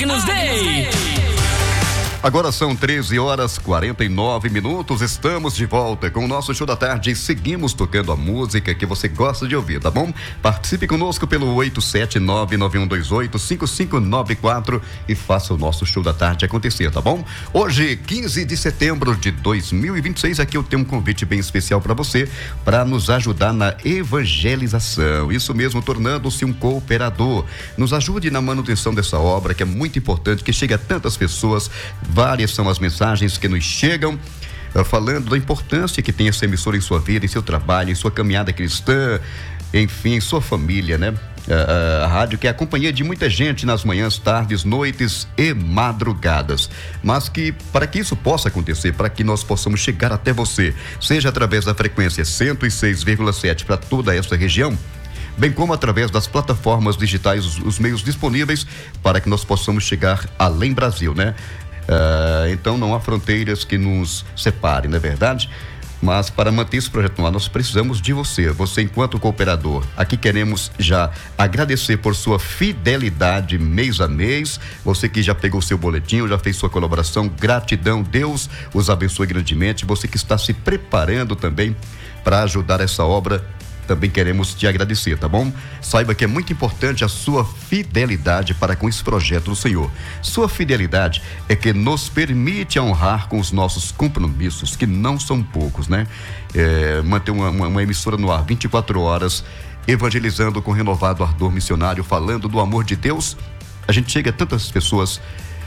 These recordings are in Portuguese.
Agnus Dei. Agora são 13h49. Estamos de volta com o nosso show da tarde e seguimos tocando a música que você gosta de ouvir, tá bom? Participe conosco pelo 87991285594 e faça o nosso show da tarde acontecer, tá bom? Hoje, 15 de setembro de 2026, aqui eu tenho um convite bem especial para você, para nos ajudar na evangelização. Isso mesmo, tornando-se um cooperador. Nos ajude na manutenção dessa obra que é muito importante, que chegue a tantas pessoas. Várias são as mensagens que nos chegam falando da importância que tem essa emissora em sua vida, em seu trabalho, em sua caminhada cristã, enfim, em sua família, né? A rádio que é a companhia de muita gente nas manhãs, tardes, noites e madrugadas. Mas que para que isso possa acontecer, para que nós possamos chegar até você, seja através da frequência 106,7 para toda essa região, bem como através das plataformas digitais, os meios disponíveis para que nós possamos chegar além Brasil, né? Então não há fronteiras que nos separem, não é verdade? Mas para manter esse projeto no ar, nós precisamos de você enquanto cooperador. Aqui queremos já agradecer por sua fidelidade mês a mês, você que já pegou seu boletim, já fez sua colaboração, gratidão, Deus os abençoe grandemente. Você que está se preparando também para ajudar essa obra, também queremos te agradecer, tá bom? Saiba que é muito importante a sua fidelidade para com esse projeto do Senhor. Sua fidelidade é que nos permite honrar com os nossos compromissos, que não são poucos, né? Manter uma emissora no ar 24 horas, evangelizando com renovado ardor missionário, falando do amor de Deus. A gente chega a tantas pessoas,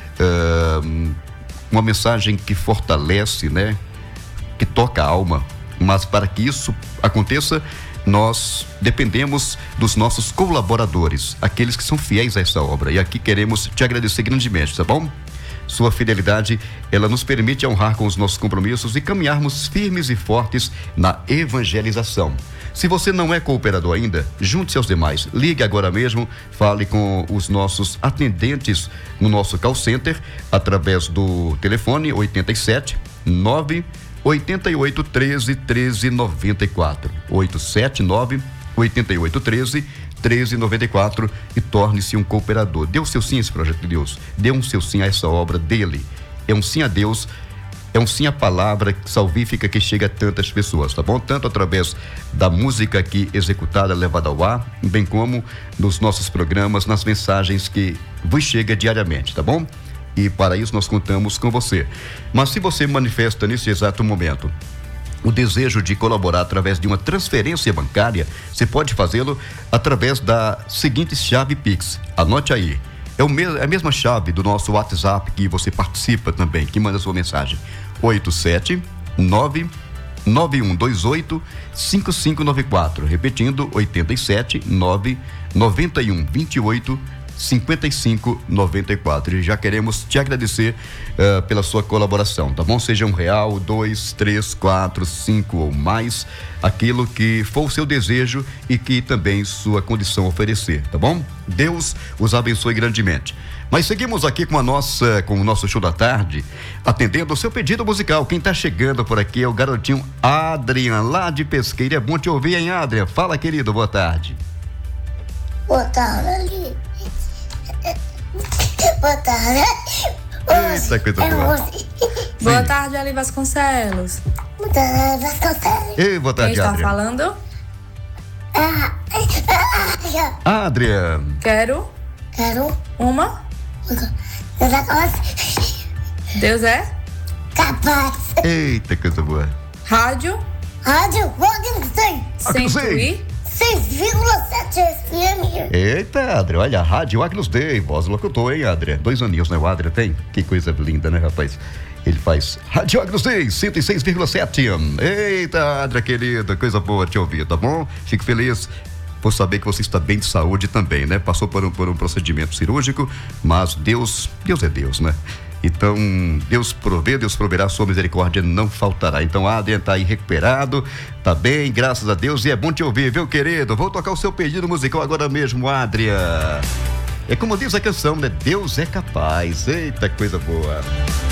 uma mensagem que fortalece, né? Que toca a alma. Mas para que isso aconteça, nós dependemos dos nossos colaboradores, aqueles que são fiéis a essa obra. E aqui queremos te agradecer grandemente, tá bom? Sua fidelidade, ela nos permite honrar com os nossos compromissos e caminharmos firmes e fortes na evangelização. Se você não é cooperador ainda, junte-se aos demais. Ligue agora mesmo, fale com os nossos atendentes no nosso call center, através do telefone 87 9 8813 1394, 879 8813 1394 e torne-se um cooperador. Dê o seu sim a esse projeto de Deus, dê um seu sim a essa obra dele. É um sim a Deus, é um sim à palavra salvífica que chega a tantas pessoas, tá bom? Tanto através da música aqui executada, levada ao ar, bem como nos nossos programas, nas mensagens que vos chega diariamente, tá bom? E para isso nós contamos com você. Mas se você manifesta nesse exato momento o desejo de colaborar através de uma transferência bancária, você pode fazê-lo através da seguinte chave Pix. Anote aí. É a mesma chave do nosso WhatsApp que você participa também, que manda sua mensagem. 879 9128 5594. Repetindo, 879 9128 5594. E já queremos te agradecer pela sua colaboração, tá bom? Seja R$1, 2, 3, 4, 5 ou mais, aquilo que for o seu desejo e que também sua condição oferecer, tá bom? Deus os abençoe grandemente. Mas seguimos aqui com o nosso show da tarde, atendendo o seu pedido musical. Quem tá chegando por aqui é o garotinho Adrian, lá de Pesqueira. É bom te ouvir, hein, Adrian? Fala, querido, boa tarde. Boa tarde. Boa tarde. Eita, coisa boa. Boa tarde, Ali Vasconcelos. Boa tarde, Vasconcelos. Ei, boa tarde, Quem está Adrian. falando? Adrian. Quero uma. Deus é Capaz. Eita, coisa boa. Rádio Agnus Dei. 6,7 FM. Eita, Adrian, olha, a Rádio Agnus Dei, voz do locutor, hein, Adrian? 2 aninhos, né, o Adrian tem? Que coisa linda, né, rapaz? Ele faz Rádio Agnus Dei, 106,7. Eita, Adrian, querida, coisa boa te ouvir, tá bom? Fico feliz por saber que você está bem de saúde também, né? Passou por um procedimento cirúrgico, mas Deus é Deus, né? Então, Deus provê, Deus proverá, sua misericórdia não faltará. Então, Adrian tá aí recuperado, tá bem, graças a Deus, e é bom te ouvir, viu, querido? Vou tocar o seu pedido musical agora mesmo, Adrian. É como diz a canção, né? Deus é capaz. Eita, coisa boa.